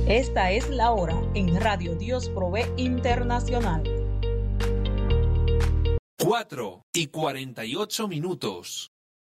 Esta es la hora en Radio Dios Provee Internacional. 4:48.